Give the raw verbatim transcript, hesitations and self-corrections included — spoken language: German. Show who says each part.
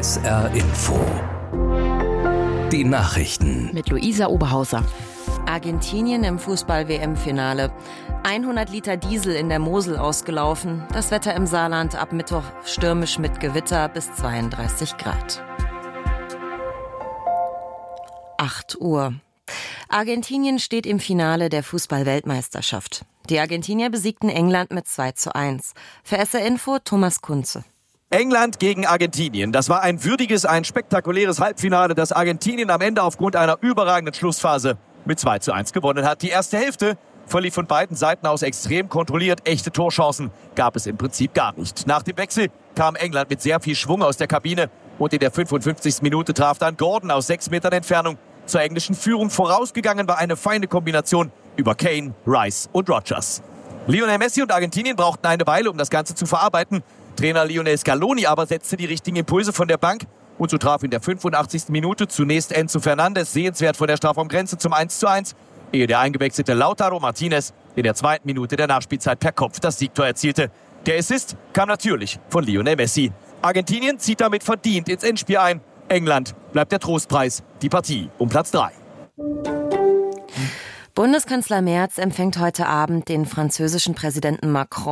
Speaker 1: S R Info. Die Nachrichten
Speaker 2: mit Luisa Oberhauser.
Speaker 3: Argentinien im Fußball-W M-Finale. hundert Liter Diesel in der Mosel ausgelaufen. Das Wetter im Saarland ab Mittwoch stürmisch mit Gewitter bis zweiunddreißig Grad. acht Uhr. Argentinien steht im Finale der Fußball-Weltmeisterschaft. Die Argentinier besiegten England mit zwei zu eins. Für S R Info Thomas Kunze.
Speaker 4: England gegen Argentinien. Das war ein würdiges, ein spektakuläres Halbfinale, das Argentinien am Ende aufgrund einer überragenden Schlussphase mit zwei zu eins gewonnen hat. Die erste Hälfte verlief von beiden Seiten aus extrem kontrolliert. Echte Torchancen gab es im Prinzip gar nicht. Nach dem Wechsel kam England mit sehr viel Schwung aus der Kabine und in der fünfundfünfzigsten Minute traf dann Gordon aus sechs Metern Entfernung zur englischen Führung. Vorausgegangen war eine feine Kombination über Kane, Rice und Rodgers. Lionel Messi und Argentinien brauchten eine Weile, um das Ganze zu verarbeiten. Trainer Lionel Scaloni aber setzte die richtigen Impulse von der Bank und so traf in der fünfundachtzigsten Minute zunächst Enzo Fernandes sehenswert vor der Strafraumgrenze zum eins zu eins, ehe der eingewechselte Lautaro Martinez in der zweiten Minute der Nachspielzeit per Kopf das Siegtor erzielte. Der Assist kam natürlich von Lionel Messi. Argentinien zieht damit verdient ins Endspiel ein. England bleibt der Trostpreis, die Partie um Platz drei.
Speaker 3: Bundeskanzler Merz empfängt heute Abend den französischen Präsidenten Macron